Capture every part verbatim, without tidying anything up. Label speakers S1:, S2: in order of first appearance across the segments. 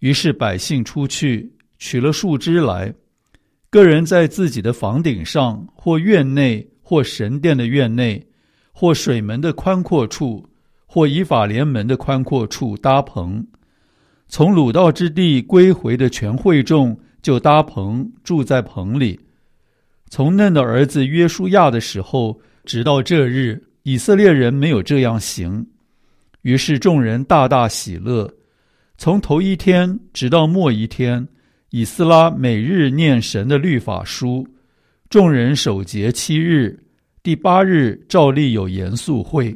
S1: 于是百姓出去，取了树枝来，个人在自己的房顶上，或院内，或神殿的院内，或水门的宽阔处，或以法莲门的宽阔处搭棚。从掳到之地归回的全会众就搭棚，住在棚里。从嫩的儿子约书亚的时候，直到这日，以色列人没有这样行。于是众人大大喜乐。从头一天直到末一天，以斯拉每日念神的律法书，众人守节七日，第八日照例有严肃会。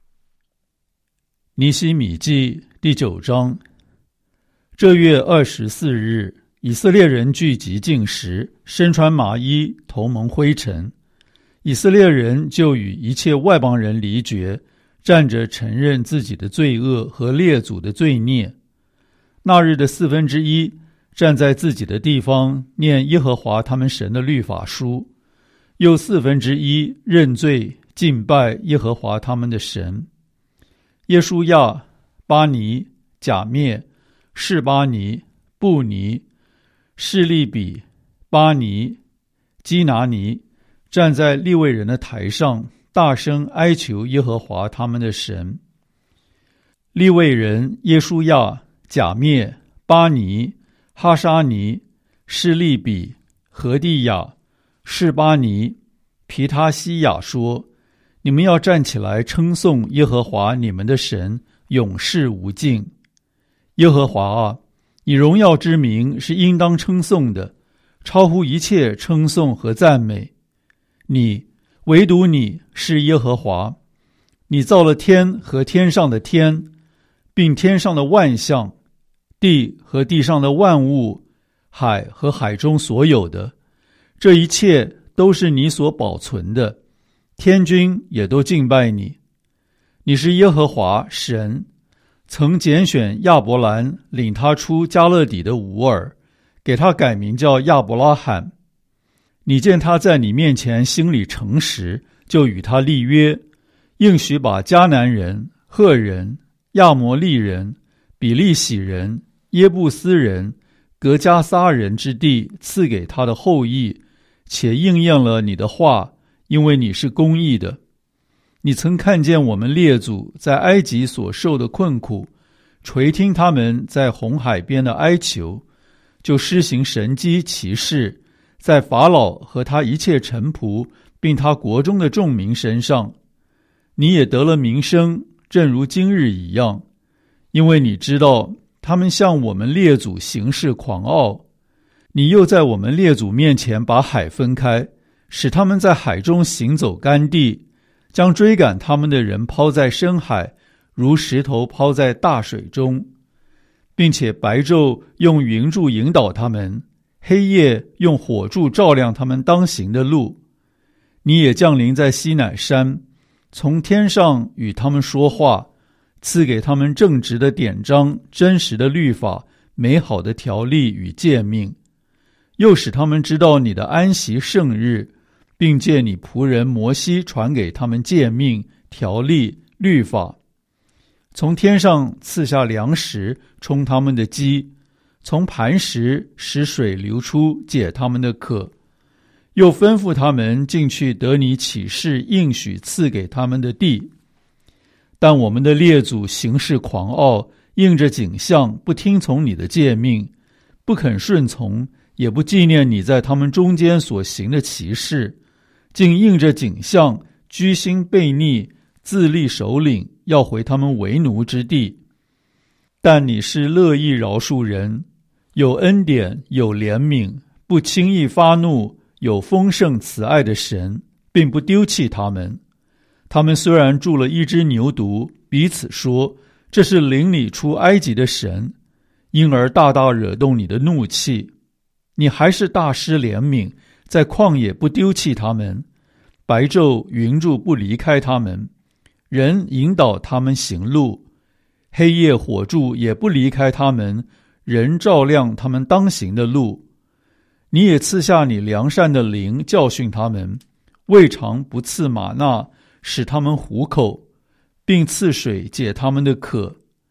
S1: 尼希米记第九章。这月二十四日，以色列人聚集禁食，身穿麻衣，头蒙灰尘。以色列人就与一切外邦人离绝，站着承认自己的罪恶和列祖的罪孽。那日的四分之一站在自己的地方念耶和华他们神的律法书，又四分之一认罪敬拜耶和华他们的神。耶书亚、巴尼、甲篾、示巴尼、布尼、示利比、巴尼、基拿尼站在利未人的台上，大声哀求耶和华他们的神。利未人耶书亚、甲篾、巴尼、哈沙尼、示利比、何地亚、示巴尼、皮他西亚说：你们要站起来称颂耶和华你们的神，永世无尽。耶和华啊，你荣耀之名是应当称颂的，超乎一切称颂和赞美。你，唯独你是耶和华，你造了天和天上的天，并天上的万象，地和地上的万物，海和海中所有的，这一切都是你所保存的，天军也都敬拜你。你是耶和华神，曾拣选亚伯兰，领他出加勒底的吾尔，给他改名叫亚伯拉罕。你见他在你面前心里诚实，就与他立约，应许把迦南人、赫人、亚摩利人、比利洗人、耶布斯人、革迦撒人之地赐给他的后裔，且应验了你的话，因为你是公义的。你曾看见我们列祖在埃及所受的困苦，垂听他们在红海边的哀求，就施行神迹奇事，在法老和他一切臣仆并他国中的众民身上。你也得了名声，正如今日一样，因为你知道他们向我们列祖行事狂傲。你又在我们列祖面前把海分开，使他们在海中行走干地，将追赶他们的人抛在深海，如石头抛在大水中，并且白昼用云柱引导他们，黑夜用火柱照亮他们当行的路。你也降临在西乃山，从天上与他们说话，赐给他们正直的典章、真实的律法、美好的条例与诫命，又使他们知道你的安息圣日，并借你仆人摩西传给他们诫命、条例、律法。从天上赐下粮食，充他们的饥；从磐石使水流出，解他们的渴。又吩咐他们进去得你启示应许赐给他们的地。但我们的列祖行事狂傲，应着景象，不听从你的诫命，不肯顺从，也不纪念你在他们中间所行的奇事，竟应着景象，居心悖逆，自立首领，要回他们为奴之地。但你是乐意饶恕人，有恩典，有怜悯，不轻易发怒，有丰盛慈爱的神，并不丢弃他们。他们虽然住了一只牛犊，彼此说，这是领你出埃及的神，因而大大惹动你的怒气。你还是大施怜悯，在旷野不丢弃他们，白昼云柱不离开他们，人引导他们行路，黑夜火柱也不离开他们，人照亮他们当行的路。你也赐下你良善的灵，教训他们，未尝不赐玛纳，使他们糊口，并赐水解他们的渴。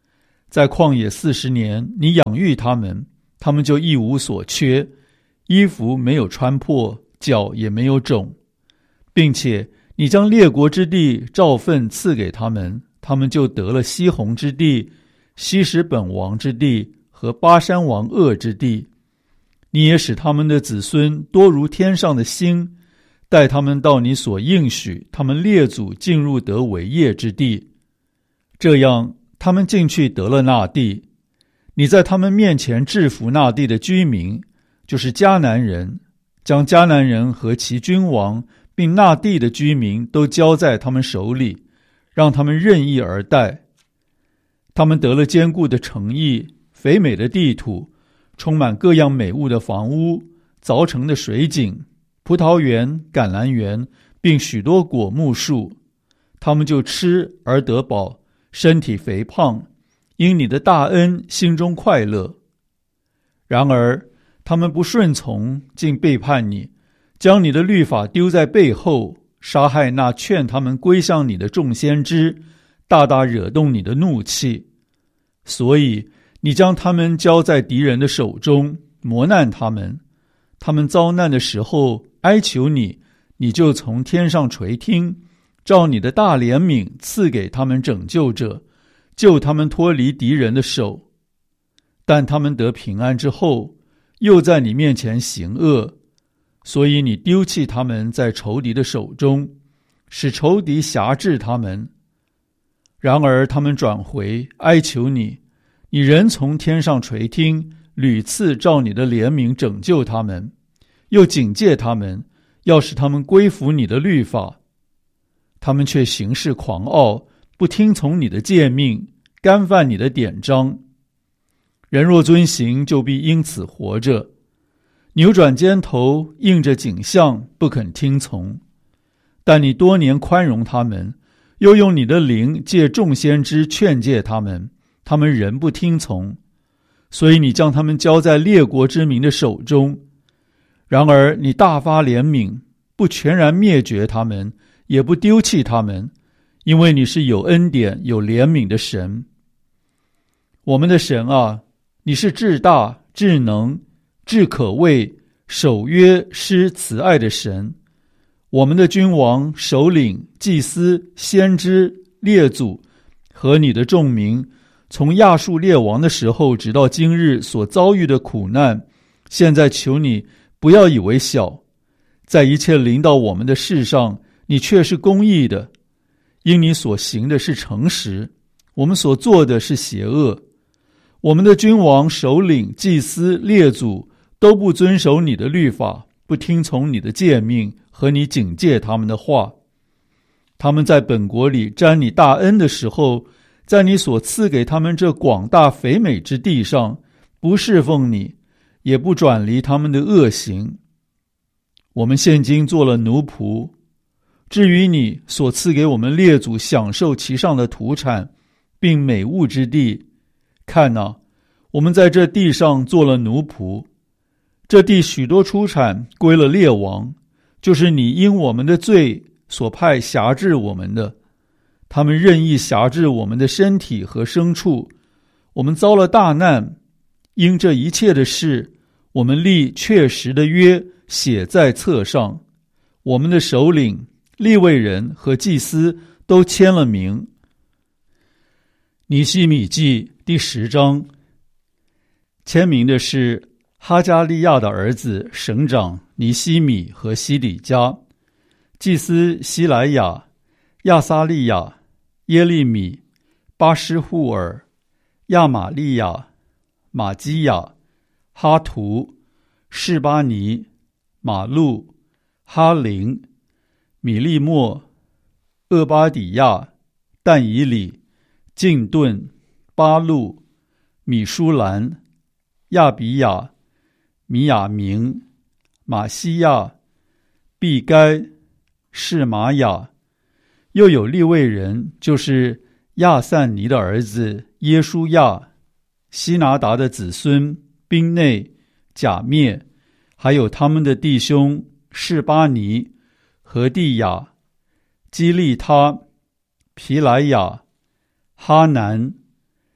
S1: 在旷野四十年，你养育他们，他们就一无所缺，衣服没有穿破，脚也没有肿，并且你将列国之地照分赐给他们，他们就得了西宏之地、希实本王之地和巴山王噩之地。你也使他们的子孙多如天上的星，带他们到你所应许他们列祖进入得为业之地。这样他们进去得了那地。你在他们面前制服那地的居民，就是迦南人，将迦南人和其君王并那地的居民都交在他们手里，让他们任意而待。他们得了坚固的城邑、肥美的地土，充满各样美物的房屋、凿成的水井、葡萄园、橄榄园，并许多果木树。他们就吃而得饱，身体肥胖，因你的大恩心中快乐。然而他们不顺从，竟背叛你，将你的律法丢在背后，杀害那劝他们归向你的众先知，大大惹动你的怒气。所以你将他们交在敌人的手中，磨难他们。他们遭难的时候哀求你，你就从天上垂听，照你的大怜悯赐给他们拯救者，救他们脱离敌人的手。但他们得平安之后，又在你面前行恶，所以你丢弃他们在仇敌的手中，使仇敌辖制他们。然而他们转回哀求你，你仍从天上垂听，屡次照你的怜悯拯救他们，又警戒他们，要使他们归服你的律法。他们却行事狂傲，不听从你的诫命，干犯你的典章。人若遵行，就必因此活着。扭转肩头，应着景象，不肯听从。但你多年宽容他们，又用你的灵借众先知劝诫他们，他们仍不听从。所以你将他们交在列国之民的手中。然而你大发怜悯，不全然灭绝他们，也不丢弃他们，因为你是有恩典有怜悯的神。我们的神啊，你是至大至能至可畏守约施慈爱的神。我们的君王、首领、祭司、先知、列祖和你的众民，从亚述列王的时候直到今日所遭遇的苦难，现在求你不要以为小。在一切临到我们的事上，你却是公义的，因你所行的是诚实，我们所做的是邪恶。我们的君王、首领、祭司、列祖都不遵守你的律法，不听从你的诫命和你警戒他们的话。他们在本国里沾你大恩的时候，在你所赐给他们这广大肥美之地上，不侍奉你，也不转离他们的恶行。我们现今做了奴仆，至于你所赐给我们列祖享受其上的土产并美物之地，看哪，我们在这地上做了奴仆，这地许多出产归了列王，就是你因我们的罪所派辖制我们的。他们任意辖制我们的身体和牲畜，我们遭了大难。因这一切的事，我们立确实的约写在册上，我们的首领、利未人和祭司都签了名。尼希米记第十章，签名的是哈加利亚的儿子省长尼希米和西底家，祭司希莱亚、亚撒利亚、耶利米、巴施户尔、亚玛利亚、马基亚、哈图、示巴尼、马路、哈林、米利莫、厄巴底亚、但以里、敬顿、巴路、米舒兰、亚比亚、米亚明、马西亚、毕该、示玛雅。又有利未人，就是亚散尼的儿子耶书亚、希拿达的子孙宾内、甲灭，还有他们的弟兄示巴尼、何地亚、基利他、皮莱亚、哈南、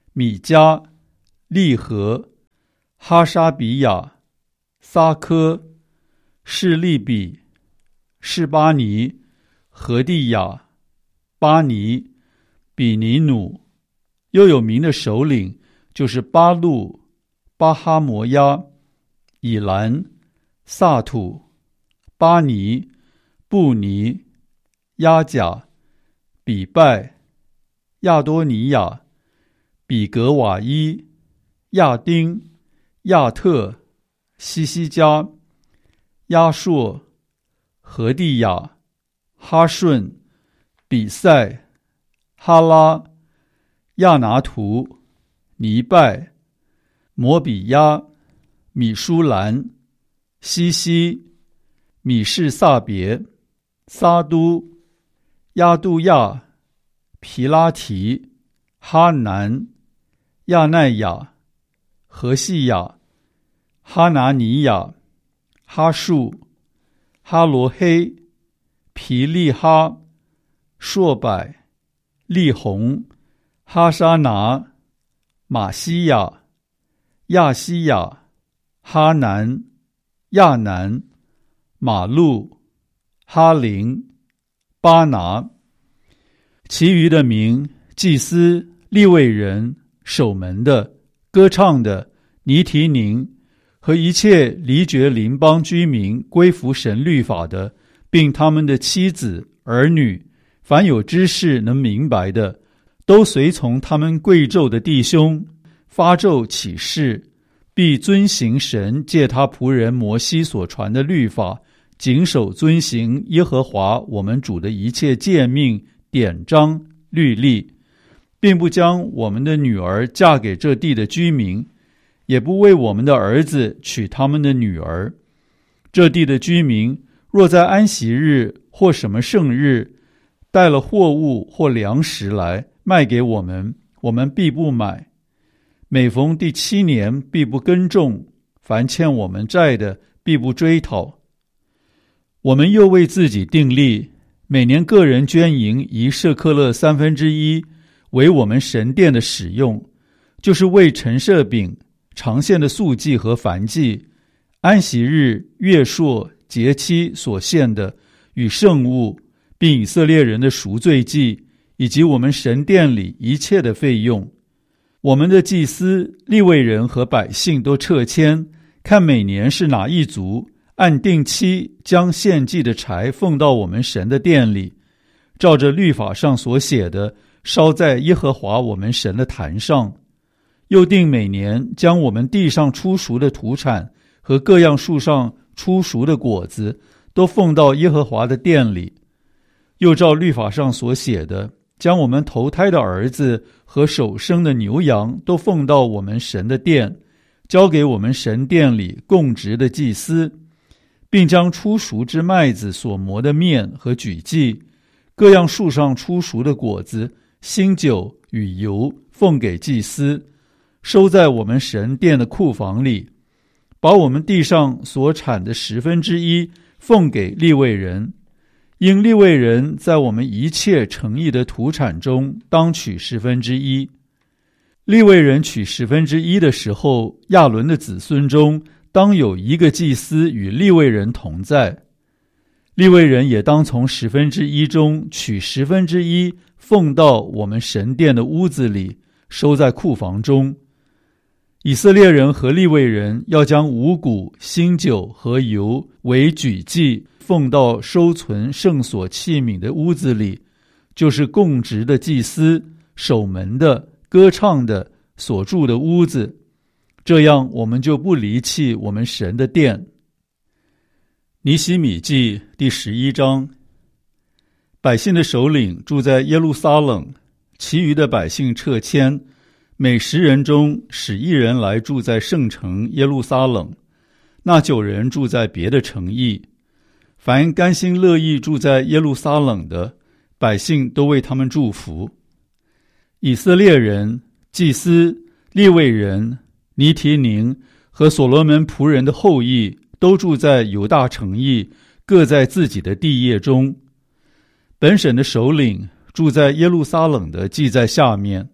S1: 米迦、利和、哈沙比亚、撒科、示利比、示巴尼、何地亚、巴尼、比尼努。又有名的首领就是巴路、巴哈摩亚、以兰、萨土、巴尼、布尼、亚甲、比拜、亚多尼亚、比格瓦伊、亚丁、亚特、西西加、亚硕、何地亚、哈顺、比赛、哈拉、亚拿图、尼拜、摩比亚、米舒兰、西西、米士萨别、撒都、亚杜亚、皮拉提、哈南、亚奈亚、何西亚、哈拿尼亚、哈树、哈罗黑、皮利哈、硕柏、利红、哈沙拿、马西亚、亚西亚、哈南、亚南、马路、哈林、巴拿。其余的名，祭司、利未人、守门的、歌唱的、尼提宁和一切离绝邻邦居民归服神律法的，并他们的妻子、儿女，凡有知识能明白的，都随从他们贵胄的弟兄，发咒起誓，必遵行神借他仆人摩西所传的律法，谨守遵行耶和华我们主的一切诫命、典章、律例，并不将我们的女儿嫁给这地的居民，也不为我们的儿子娶他们的女儿。这地的居民若在安息日或什么圣日带了货物或粮食来卖给我们，我们必不买。每逢第七年必不耕种，凡欠我们债的必不追讨。我们又为自己订立，每年个人捐银一舍克勒三分之一，为我们神殿的使用，就是为陈设饼、常献的素祭和燔祭、安息日、月朔、节期所献的与圣物，并以色列人的赎罪祭，以及我们神殿里一切的费用。我们的祭司、利未人和百姓都撤迁，看每年是哪一族，按定期将献祭的柴奉到我们神的殿里，照着律法上所写的，烧在耶和华我们神的坛上。又定每年将我们地上出熟的土产和各样树上出熟的果子都奉到耶和华的殿里。又照律法上所写的，将我们头胎的儿子和首生的牛羊都奉到我们神的殿，交给我们神殿里供职的祭司，并将出熟之麦子所磨的面和举祭，各样树上出熟的果子、新酒与油奉给祭司，收在我们神殿的库房里，把我们地上所产的十分之一奉给利未人。因利未人在我们一切诚意的土产中当取十分之一。利未人取十分之一的时候，亚伦的子孙中当有一个祭司与利未人同在。利未人也当从十分之一中取十分之一，奉到我们神殿的屋子里，收在库房中。以色列人和利未人要将五谷、新酒和油为举祭，奉到收存圣所器皿的屋子里，就是供职的祭司、守门的、歌唱的所住的屋子。这样我们就不离弃我们神的殿。尼希米记第十一章。百姓的首领住在耶路撒冷，其余的百姓撤迁，每十人中使一人来住在圣城耶路撒冷，那九人住在别的城邑。凡甘心乐意住在耶路撒冷的，百姓都为他们祝福。以色列人、祭司、利未人、尼提宁和所罗门仆人的后裔都住在犹大城邑，各在自己的地业中。本省的首领住在耶路撒冷的记在下面，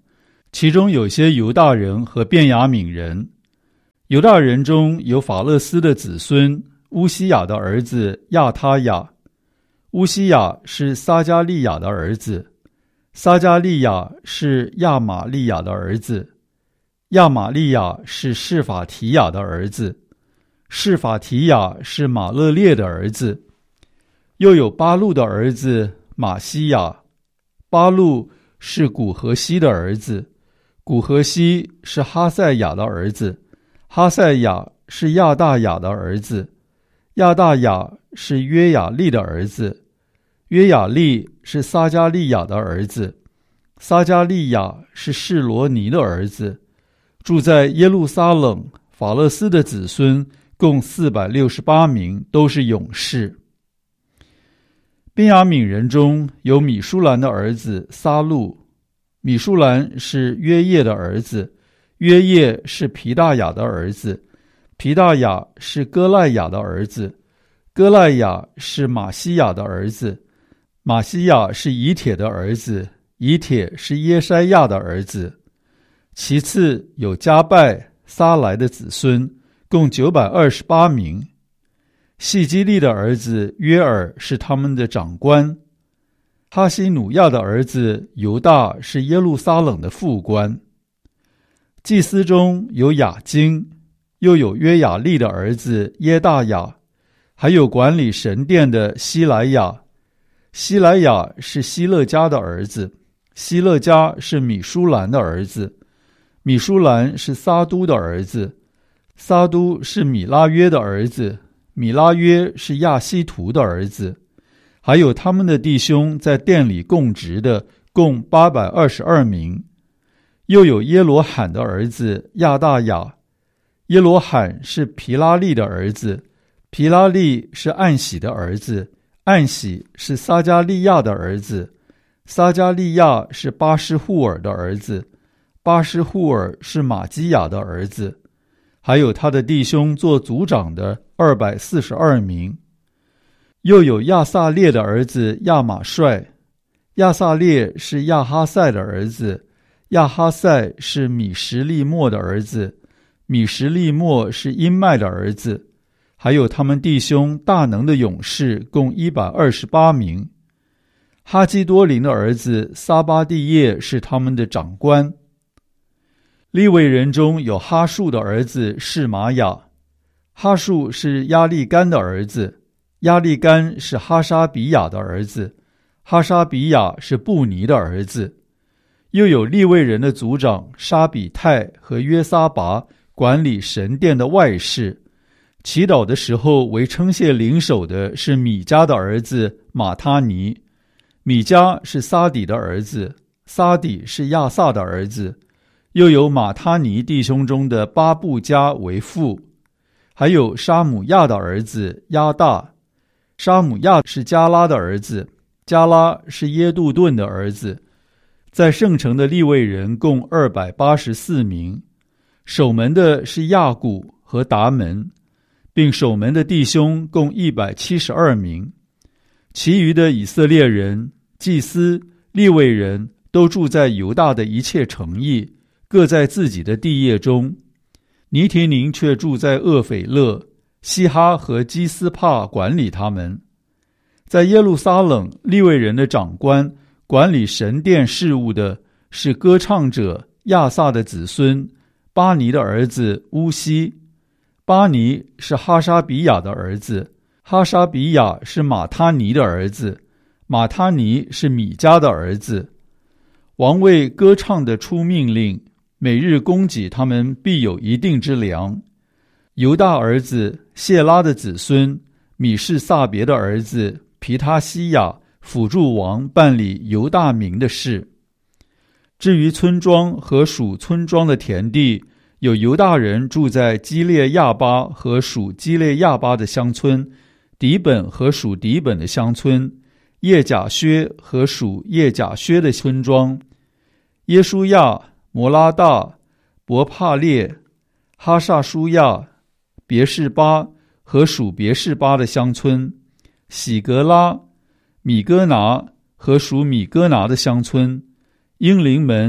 S1: 其中有些犹大人和便雅悯人。犹大人中有法勒斯的子孙乌西雅的儿子亚他雅，乌西雅是撒迦利亚的儿子，撒迦利亚是亚玛利亚的儿子，亚玛利亚是示法提雅的儿子，示法提雅是马勒列的儿子。又有巴路的儿子马西亚，巴路是古何西的儿子，古何西是哈赛亚的儿子，哈赛亚是亚大雅的儿子，亚大雅是约雅利的儿子，约雅利是撒迦利亚的儿子，撒迦利亚是示罗尼的儿子。住在耶路撒冷法勒斯的子孙共四百六十八名，都是勇士。便雅悯人中有米舒兰的儿子撒路，米舒兰是约叶的儿子，约叶是皮大雅的儿子，皮大雅是哥赖雅的儿子，哥赖雅是马西亚的儿子，马西亚是以铁的儿子，以铁是耶筛亚的儿子。其次有加拜、撒来的子孙，共九百二十八名。细基利的儿子约尔是他们的长官，哈西努亚的儿子犹大是耶路撒冷的副官。祭司中有雅金，又有约雅利的儿子耶大雅，还有管理神殿的希莱雅。希莱雅是希勒家的儿子，希勒家是米舒兰的儿子，米舒兰是撒都的儿子，撒都是米拉约的儿子，米拉约是亚西图的儿子。还有他们的弟兄在殿里供职的共八百二十二名。又有耶罗罕的儿子亚大雅，耶罗罕是皮拉利的儿子，皮拉利是暗喜的儿子，暗喜是撒迦利亚的儿子，撒迦利亚是巴施户尔的儿子，巴施户尔是马基亚的儿子。还有他的弟兄做族长的二百四十二名。又有亚撒列的儿子亚玛帅，亚撒列是亚哈赛的儿子，亚哈赛是米什利末的儿子，米什利末是因麦的儿子。还有他们弟兄大能的勇士共一百二十八名。哈基多林的儿子撒巴蒂叶是他们的长官。利未人中有哈树的儿子是玛雅，哈树是亚利干的儿子，亚利干是哈沙比亚的儿子，哈沙比亚是布尼的儿子。又有利未人的族长沙比泰和约撒拔管理神殿的外事。祈祷的时候为称谢领首的是米迦的儿子马他尼，米迦是撒底的儿子，撒底是亚萨的儿子。又有马他尼弟兄中的巴布加为父。还有沙姆亚的儿子亚大，沙姆亚是加拉的儿子，加拉是耶杜顿的儿子。在圣城的利未人共二百八十四名。守门的是亚古和达门，并守门的弟兄共一百七十二名。其余的以色列人、祭司、利未人都住在犹大的一切城邑，各在自己的地业中。尼提宁却住在厄斐勒，西哈和基斯帕管理他们。在耶路撒冷，利未人的长官管理神殿事务的是歌唱者亚萨的子孙巴尼的儿子乌西。巴尼是哈沙比亚的儿子，哈沙比亚是马他尼的儿子，马他尼是米迦的儿子。王为歌唱的出命令，每日供给他们必有一定之粮。犹大儿子谢拉的子孙米士撒别的儿子皮他西亚辅助王办理犹大民的事。至于村庄和属村庄的田地，有犹大人住在基列亚巴和属基列亚巴的乡村，底本和属底本的乡村，叶甲薛和属叶甲薛的村庄，耶书亚、摩拉大、伯帕列、哈萨舒亚、别是巴和属别是巴的乡村，喜格拉、米哥拿和属米哥拿的乡村，英灵门、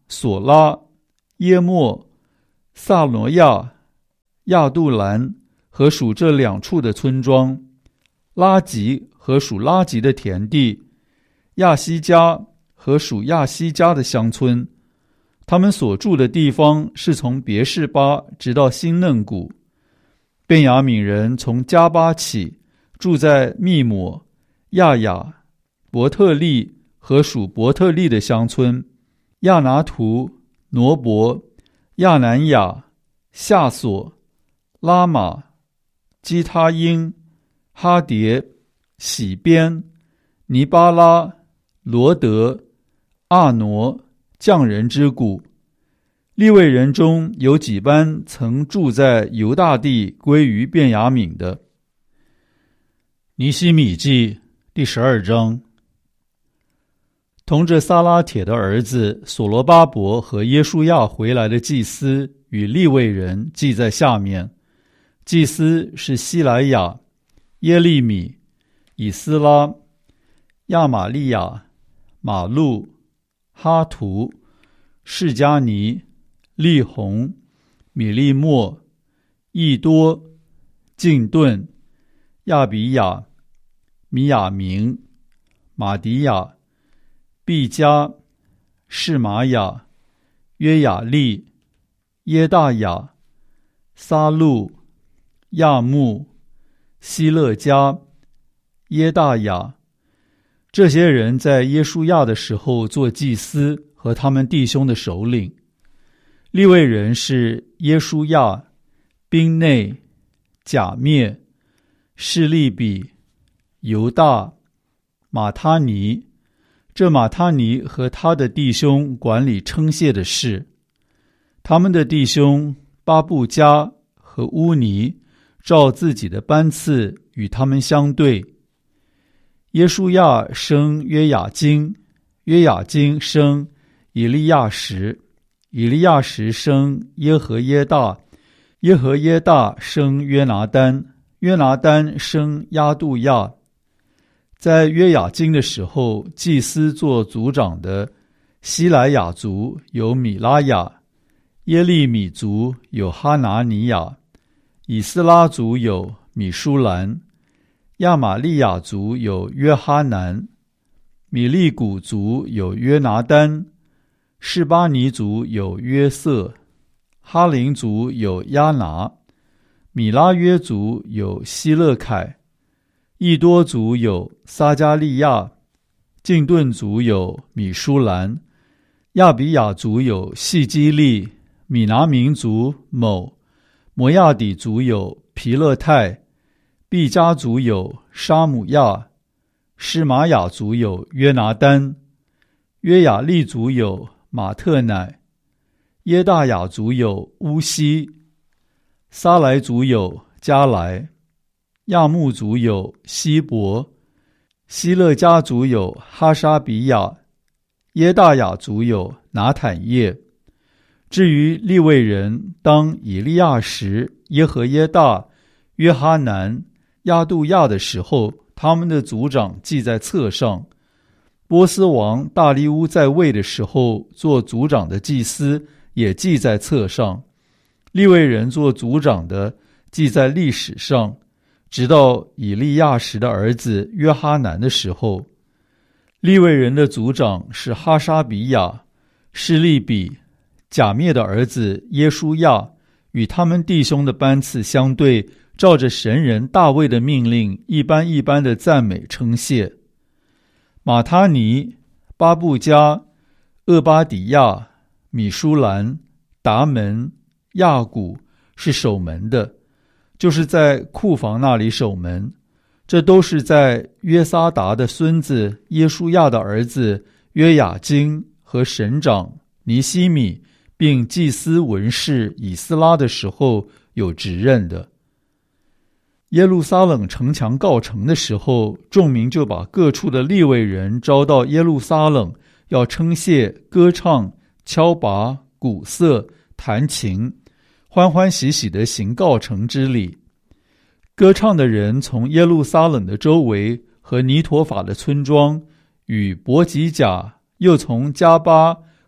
S1: 索拉、耶莫、萨挪亚、亚杜兰和属这两处的村庄，拉吉和属拉吉的田地，亚西加和属亚西加的乡村。他们所住的地方是从别是巴直到新嫩谷。便雅悯人从加巴起，住在密抹、亚雅、伯特利和属伯特利的乡村，亚拿图、挪伯、亚南雅、夏索、拉玛、基他因、哈迭、喜边、尼巴拉、罗德、阿挪、匠人之谷。利未人中有几班曾住在犹大地归于便雅悯的。尼希米记第十二章。同着撒拉铁的儿子所罗巴伯和耶书亚回来的祭司与利未人记在下面。祭司是西莱亚、耶利米、以斯拉、亚玛利亚、马路、哈图、士加尼、利宏、米利莫、益多、敬顿、亚比亚、米亚明、马迪亚、毕加、士玛雅、约雅利、耶大雅、撒路、亚木、希勒加、耶大雅。这些人在耶书亚的时候做祭司和他们弟兄的首领。利未人是耶书亚、宾内、甲灭、示利比、犹大、马他尼。这马他尼和他的弟兄管理称谢的事。他们的弟兄巴布加和乌尼照自己的班次与他们相对。耶书亚生约雅斤，约雅斤生以利亚实，以利亚实生耶和耶大，耶和耶大生约拿单，约拿单生亚杜亚。在约雅斤的时候，祭司做族长的西莱雅族有米拉雅，耶利米族有哈拿尼亚，以斯拉族有米舒兰，亚玛利亚族有约哈南，米利古族有约拿单，示巴尼族有约瑟，哈林族有亚拿，米拉约族有希勒凯，益多族有撒加利亚，敬顿族有米舒兰，亚比雅族有细基利，米拿民族某，摩亚底族有皮勒泰，毕加族有沙姆亚，施玛雅族有约拿单，约雅利族有马特乃，耶大雅族有乌西，撒来族有加来，亚木族有希伯，希勒家族有哈沙比亚，耶大雅族有拿坦叶。至于利未人，当以利亚实、耶和耶大、约哈南、亚杜亚的时候，他们的族长记在册上。波斯王大利乌在位的时候，做族长的祭司也记在册上。利未人做族长的记在历史上，直到以利亚实的儿子约哈南的时候。利未人的族长是哈沙比亚、示利比、甲灭的儿子耶书亚，与他们弟兄的班次相对，照着神人大卫的命令，一般一般的赞美称谢。马他尼、巴布加、厄巴底亚、米舒兰、达门、亚古是守门的，就是在库房那里守门。这都是在约撒达的孙子耶书亚的儿子约雅斤和省长尼希米并祭司文士以斯拉的时候有职任的。耶路撒冷城墙告成的时候，众民就把各处的利未人招到耶路撒冷，要称谢、歌唱、敲拔、鼓瑟、弹琴，欢欢喜喜地行告成之礼。歌唱的人从耶路撒冷的周围和尼陀法的村庄，与伯吉甲，又从加巴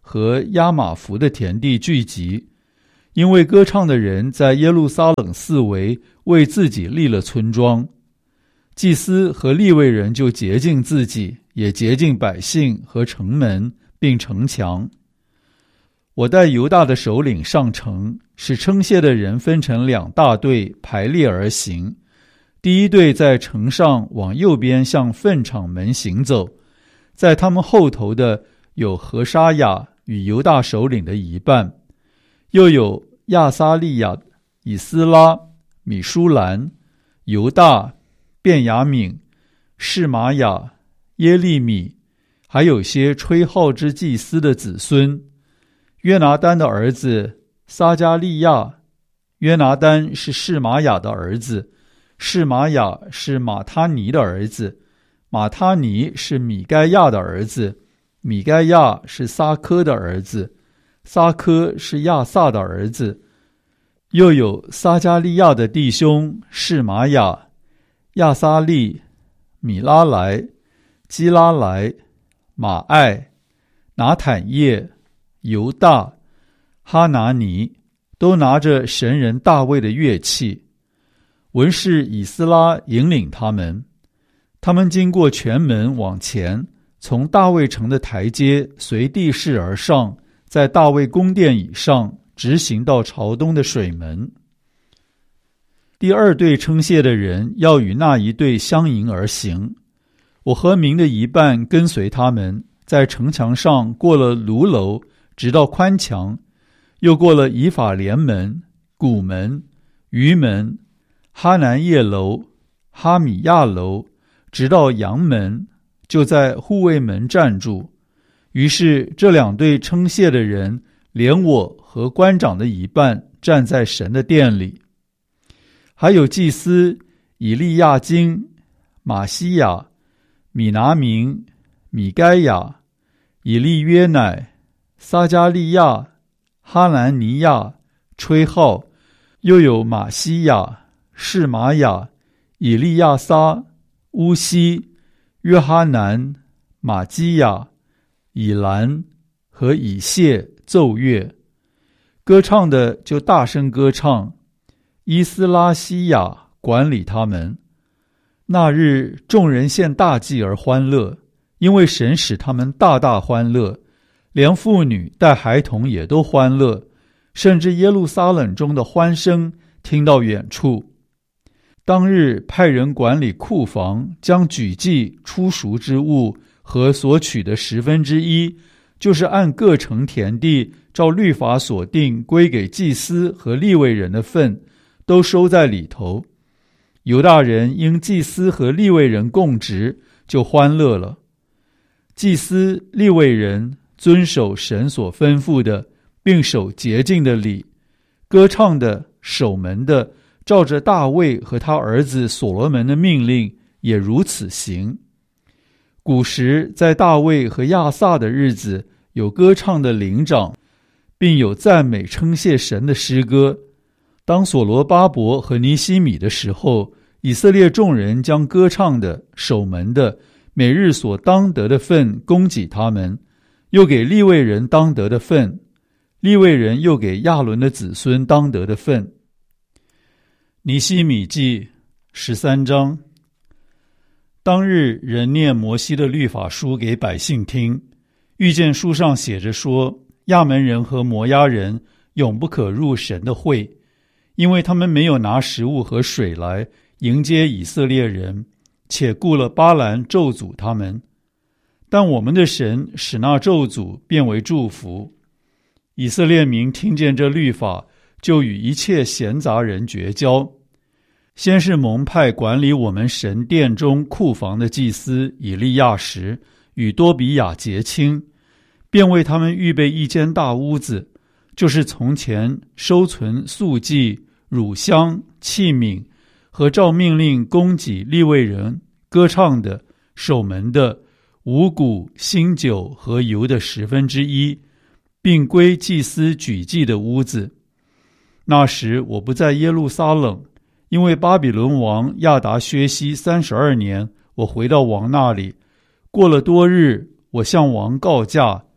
S1: 和亚玛弗的田地聚集，因为歌唱的人在耶路撒冷四围为自己立了村庄。祭司和利未人就洁净自己，也洁净百姓和城门并城墙。我带犹大的首领上城，使称谢的人分成两大队排列而行。第一队在城上往右边向粪场门行走，在他们后头的有何沙雅与犹大首领的一半，又有亚撒利亚、以斯拉、米舒兰、犹大、便雅悯、示玛雅、耶利米，还有些吹号之祭司的子孙。约拿单的儿子撒加利亚，约拿单是示玛雅的儿子，示玛雅是马他尼的儿子，马他尼是米该亚的儿子，米该亚是撒科的儿子，撒科是亚萨的儿子。又有撒加利亚的弟兄示玛雅、亚撒利、米拉莱、基拉莱、马爱、拿坦叶、犹大、哈拿尼，都拿着神人大卫的乐器。文士以斯拉引领他们，他们经过全门往前，从大卫城的台阶随地势而上，在大卫宫殿以上直行到朝东的水门。第二队称谢的人要与那一队相迎而行，我和民的一半跟随他们，在城墙上过了卢楼，直到宽墙，又过了以法莲门、古门、鱼门、哈南叶楼、哈米亚楼，直到阳门，就在护卫门站住。于是这两队称谢的人，连我和官长的一半站在神的殿里。还有祭司以利亚金、马西亚、米拿明、米该亚、以利约乃、撒加利亚、哈南尼亚吹号，又有马西亚、示玛雅、以利亚撒、乌西、约哈南、马基亚、以兰和以谢奏乐。歌唱的就大声歌唱，伊斯拉西亚管理他们。那日众人献大祭而欢乐，因为神使他们大大欢乐，连妇女带孩童也都欢乐，甚至耶路撒冷中的欢声听到远处。当日派人管理库房，将举祭出赎之物和所取的十分之一，就是按各城田地照律法所定归给祭司和利未人的份，都收在里头。犹大人因祭司和利未人供职，就欢乐了。祭司、利未人遵守神所吩咐的，并守洁净的礼，歌唱的、守门的，照着大卫和他儿子所罗门的命令，也如此行。古时在大卫和亚萨的日子，有歌唱的灵长，并有赞美称谢神的诗歌。当所罗巴伯和尼西米的时候，以色列众人将歌唱的、守门的每日所当得的份供给他们，又给利未人当得的份，利未人又给亚伦的子孙当得的份。尼西米记十三章。当日人念摩西的律法书给百姓听，遇见书上写着说，亚门人和摩押人永不可入神的会，因为他们没有拿食物和水来迎接以色列人，且雇了巴兰咒诅他们。但我们的神使那咒诅变为祝福。以色列民听见这律法，就与一切闲杂人绝交。先是蒙派管理我们神殿中库房的祭司以利亚时与多比亚结亲，便为他们预备一间大屋子，就是从前收存素祭、乳香、器皿和照命令供给利未人、歌唱的、守门的、五谷、新酒和油的十分之一，并归祭司举祭的屋子。那时我不在耶路撒冷，因为巴比伦王亚达薛西三十二年，我回到王那里。过了多日，我向王告假，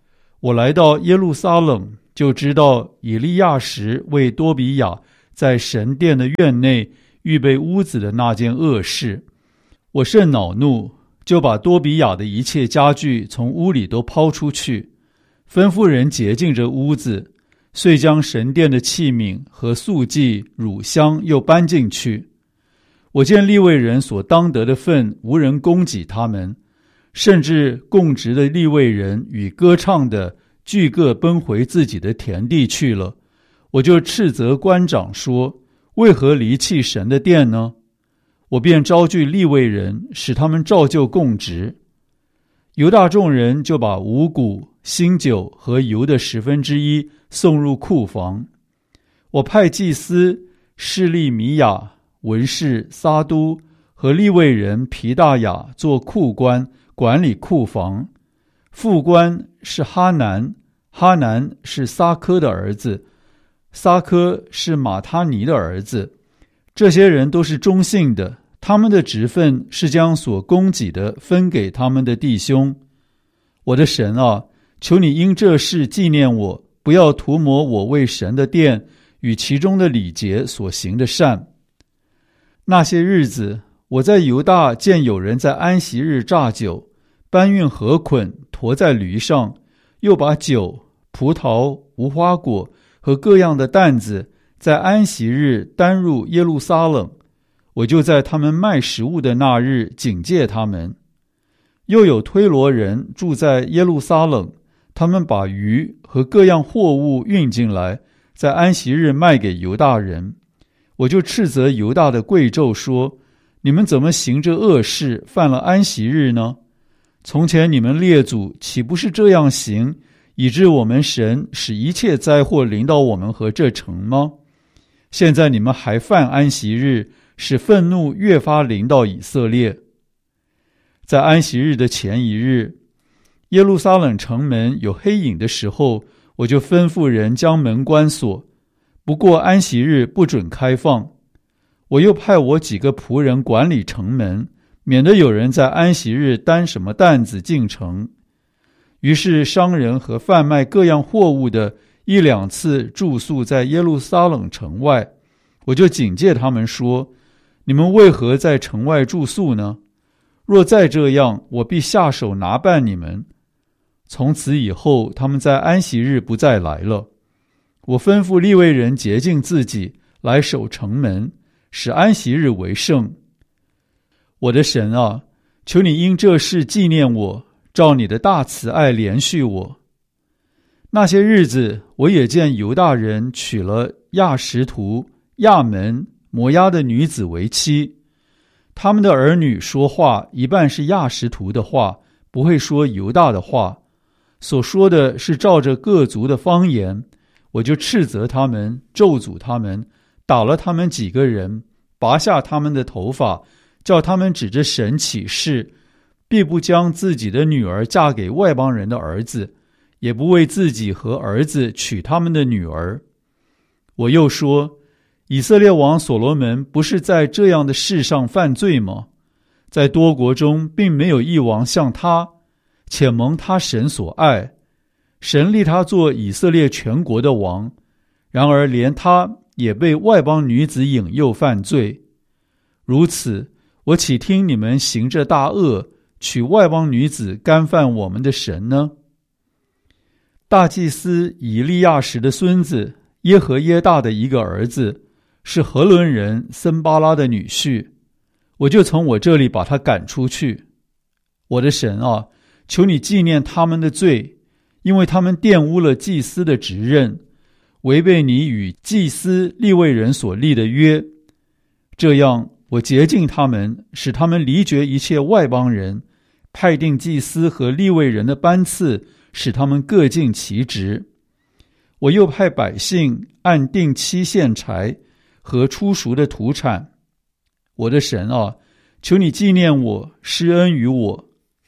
S1: 我来到耶路撒冷，就知道以利亚时为多比亚在神殿的院内预备屋子的那件恶事。我甚恼怒，就把多比亚的一切家具从屋里都抛出去，吩咐人洁净这屋子，遂将神殿的器皿和素祭、乳香又搬进去。我见利未人所当得的份无人供给他们，甚至供职的利未人与歌唱的俱各奔回自己的田地去了。我就斥责官长说：为何离弃神的殿呢？我便招聚利未人，使他们照旧供职。犹大众人就把五谷、新酒和油的十分之一送入库房。我派祭司示利米亚、文士撒都和利未人皮大雅做库官，管理库房。副官是哈南，哈南是撒科的儿子，撒科是马他尼的儿子。这些人都是忠信的，他们的职分是将所供给的分给他们的弟兄。我的神啊，求你因这事纪念我，不要涂抹我为神的殿与其中的礼节所行的善。那些日子，我在犹大见有人在安息日榨酒，搬运禾捆，驮在驴上，又把酒、葡萄、无花果和各样的担子在安息日担入耶路撒冷。我就在他们卖食物的那日警戒他们。又有推罗人住在耶路撒冷，他们把鱼和各样货物运进来，在安息日卖给犹大人。我就斥责犹大的贵胄说：你们怎么行这恶事，犯了安息日呢？从前你们列祖岂不是这样行，以致我们神使一切灾祸临到我们和这城吗？现在你们还犯安息日，使愤怒越发临到以色列。在安息日的前一日，耶路撒冷城门有黑影的时候，我就吩咐人将门关锁，不过安息日不准开放。我又派我几个仆人管理城门，免得有人在安息日担什么担子进城。于是商人和贩卖各样货物的一两次住宿在耶路撒冷城外，我就警戒他们说：你们为何在城外住宿呢？若再这样，我必下手拿办你们。从此以后，他们在安息日不再来了。我吩咐利未人洁净自己，来守城门，使安息日为圣。我的神啊，求你因这事纪念我，照你的大慈爱怜恤我。那些日子，我也见犹大人娶了亚实图、亚门、摩押的女子为妻。他们的儿女说话一半是亚实图的话，不会说犹大的话，所说的是照着各族的方言。我就斥责他们，咒诅他们，打了他们几个人，拔下他们的头发，叫他们指着神起誓，必不将自己的女儿嫁给外邦人的儿子，也不为自己和儿子娶他们的女儿。我又说，以色列王所罗门不是在这样的事上犯罪吗？在多国中并没有一王像他，且蒙他神所爱，神立他做以色列全国的王，然而连他也被外邦女子引诱犯罪。如此，我岂听你们行这大恶，娶外邦女子干犯我们的神呢？大祭司以利亚时的孙子耶和耶大的一个儿子，是何伦人森巴拉的女婿，我就从我这里把他赶出去。我的神啊，求你纪念他们的罪，因为他们玷污了祭司的职任，违背你与祭司利未人所立的约。这样，我洁净他们，使他们离绝一切外邦人，派定祭司和利未人的班次，使他们各尽其职。我又派百姓按定期献柴和初熟的土产。我的神啊，求你纪念我，施恩于我。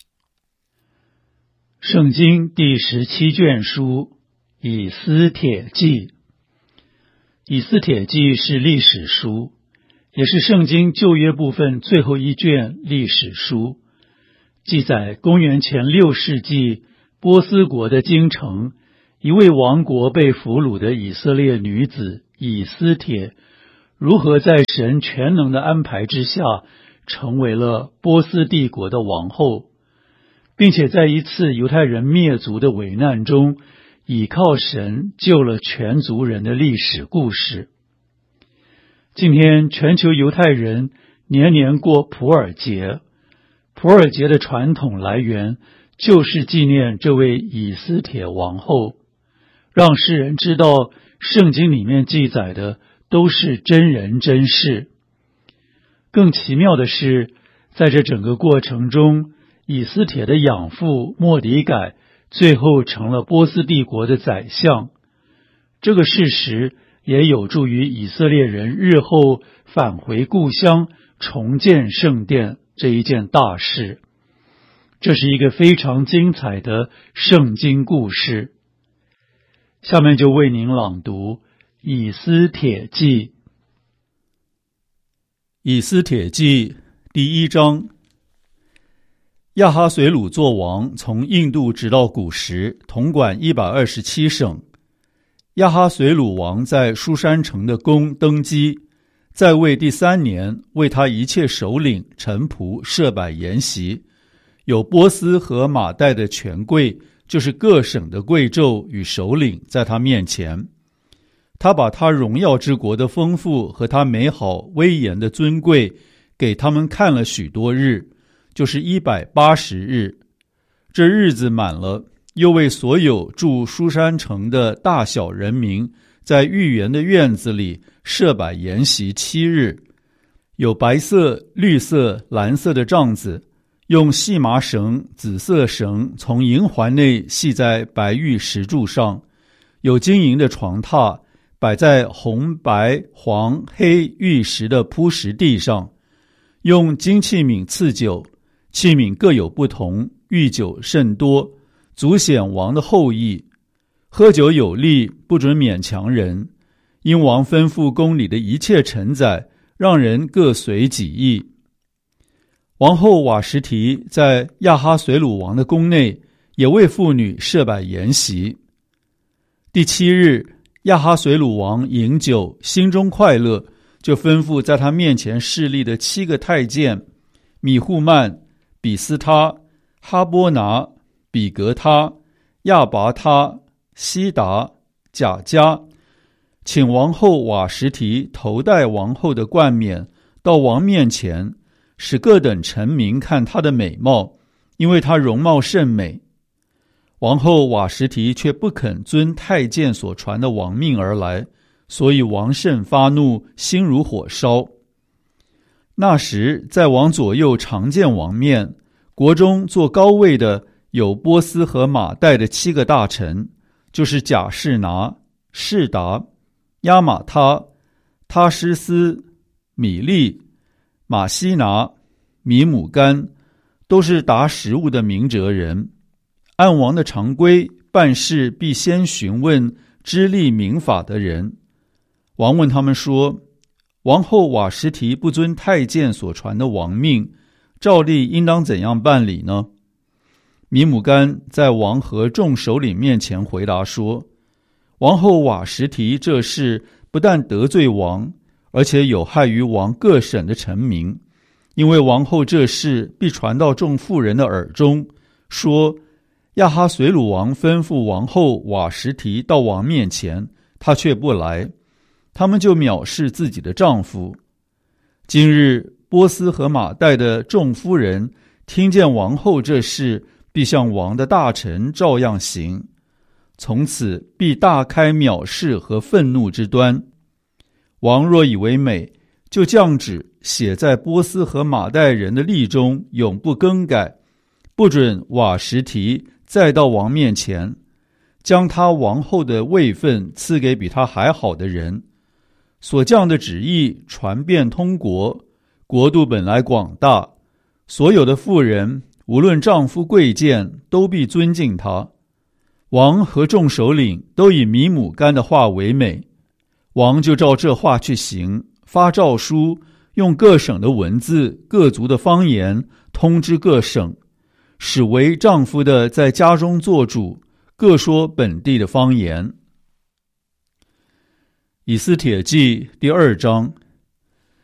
S2: 圣经第十七卷书以斯帖记。以斯帖记是历史书，也是圣经旧约部分最后一卷历史书，记载公元前六世纪波斯国的京城，一位亡国被俘虏的以色列女子以斯帖，如何在神全能的安排之下，成为了波斯帝国的王后，并且在一次犹太人灭族的危难中，倚靠神救了全族人的历史故事。今天全球犹太人年年过普尔节，普尔节的传统来源就是纪念这位以斯帖王后，让世人知道圣经里面记载的都是真人真事。更奇妙的是，在这整个过程中，以斯帖的养父末底改最后成了波斯帝国的宰相。这个事实也有助于以色列人日后返回故乡，重建圣殿这一件大事。这是一个非常精彩的圣经故事。下面就为您朗读以斯帖记。
S1: 以斯帖记第一章。亚哈随鲁作王，从印度直到古时，统管一百二十七省。亚哈随鲁王在书珊城的宫登基，在位第三年，为他一切首领臣仆设摆筵席，有波斯和马代的权贵，就是各省的贵胄与首领，在他面前。他把他荣耀之国的丰富和他美好威严的尊贵给他们看了许多日，就是一百八十日。这日子满了，又为所有住书珊城的大小人民，在御园的院子里设摆筵席七日，有白色、绿色、蓝色的帐子，用细麻绳、紫色绳从银环内系在白玉石柱上，有金银的床榻，摆在红、白、黄、黑玉石的铺石地上，用金器皿赐酒，器皿各有不同，御酒甚多，足显王的后裔。喝酒有例，不准勉强人，因王吩咐宫里的一切臣宰，让人各随己意。王后瓦实提在亚哈随鲁王的宫内，也为妇女设摆筵席。第七日，亚哈随鲁王饮酒，心中快乐，就吩咐在他面前侍立的七个太监米户曼、比斯他、哈波拿、比格他、亚拔他、西达、贾加，请王后瓦实提头戴王后的冠冕，到王面前，使各等臣民看她的美貌，因为她容貌甚美。王后瓦实提却不肯遵太监所传的王命而来，所以王甚发怒，心如火烧。那时在王左右常见王面，国中坐高位的有波斯和马代的七个大臣，就是贾士拿、士达、亚玛他、他施斯、米利、马西拿、米姆干，都是达食物的明哲人。按王的常规，办事必先询问知例明法的人。王问他们说，王后瓦实提不遵太监所传的王命，照例应当怎样办理呢？米姆干在王和众首领面前回答说，王后瓦实提这事不但得罪王，而且有害于王各省的臣民，因为王后这事必传到众妇人的耳中，说亚哈随鲁王吩咐王后瓦实提到王面前，她却不来，他们就藐视自己的丈夫。今日波斯和马代的众夫人听见王后这事，必向王的大臣照样行，从此必大开藐视和愤怒之端。王若以为美，就降旨写在波斯和马代人的例中，永不更改，不准瓦实提再到王面前，将他王后的位分赐给比他还好的人。所降的旨意传遍通国，国度本来广大，所有的妇人无论丈夫贵贱，都必尊敬他。王和众首领都以米姆干的话为美，王就照这话去行，发诏书，用各省的文字、各族的方言通知各省， 使为丈夫的在家中做主，各说本地的方言。以斯帖记第二章。